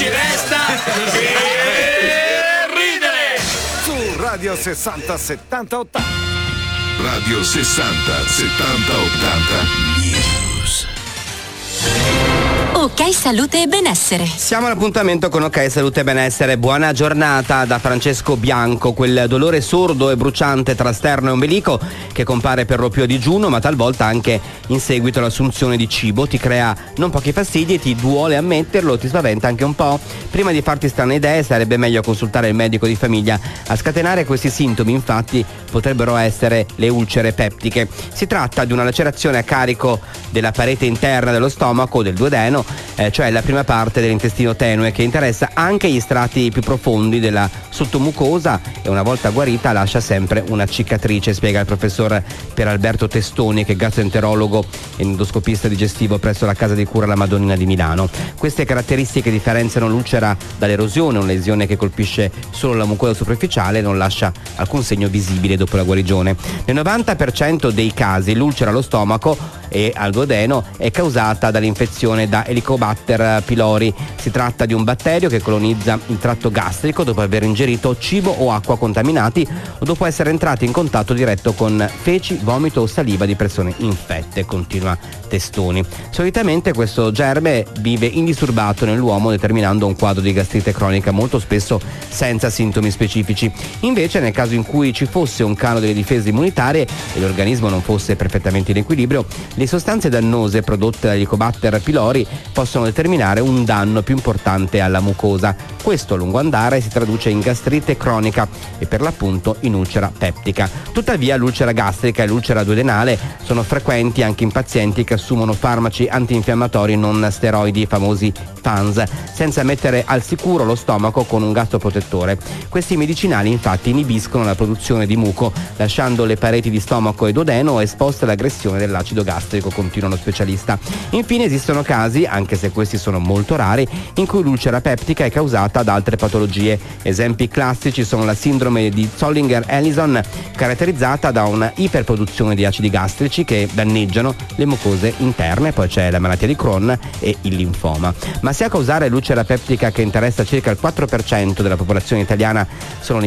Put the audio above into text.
ci resta che ridere. Su Radio 60 70 80. Radio 60 70 80 News. Ok Salute e Benessere. Siamo all'appuntamento con Ok Salute e Benessere. Buona giornata da Francesco Bianco. Quel dolore sordo e bruciante tra sterno e ombelico che compare per lo più a digiuno, ma talvolta anche in seguito all'assunzione di cibo, ti crea non pochi fastidi e ti duole ammetterlo, ti spaventa anche un po'. Prima di farti strane idee sarebbe meglio consultare il medico di famiglia. A scatenare questi sintomi infatti potrebbero essere le ulcere peptiche. Si tratta di una lacerazione a carico della parete interna dello stomaco, del duodeno, cioè la prima parte dell'intestino tenue, che interessa anche gli strati più profondi della sottomucosa e una volta guarita lascia sempre una cicatrice, spiega il professor Pieralberto Testoni, che è gastroenterologo e endoscopista digestivo presso la casa di cura La Madonnina di Milano. Queste caratteristiche differenziano l'ulcera dall'erosione, una lesione che colpisce solo la mucosa superficiale e non lascia alcun segno visibile dopo la guarigione. Nel 90% dei casi l'ulcera allo stomaco e al duodeno è causata dall'infezione da Helicobacter pylori. Si tratta di un batterio che colonizza il tratto gastrico dopo aver ingerito cibo o acqua contaminati o dopo essere entrati in contatto diretto con feci, vomito o saliva di persone infette, continua Testoni. Solitamente questo germe vive indisturbato nell'uomo, determinando un quadro di gastrite cronica molto spesso senza sintomi specifici. Invece nel caso in cui ci fosse un calo delle difese immunitarie e l'organismo non fosse perfettamente in equilibrio, le sostanze dannose prodotte dagli Helicobacter pylori possono determinare un danno più importante alla mucosa. Questo a lungo andare si traduce in gastrite cronica e per l'appunto in ulcera peptica. Tuttavia l'ulcera gastrica e l'ulcera duodenale sono frequenti anche in pazienti che assumono farmaci antinfiammatori non steroidi, famosi FANS, senza mettere al sicuro lo stomaco con un gastroprotettore. Questi medicinali infatti inibiscono la produzione di muco, lasciando le pareti di stomaco e duodeno esposte all'aggressione dell'acido gastrico, continua lo specialista. Infine esistono casi, anche se questi sono molto rari, in cui l'ulcera peptica è causata da altre patologie. Esempi classici sono la sindrome di Zollinger-Ellison, caratterizzata da una iperproduzione di acidi gastrici che danneggiano le mucose interne, poi c'è la malattia di Crohn e il linfoma. Ma se a causare l'ulcera peptica, che interessa circa il 4% della popolazione italiana, sono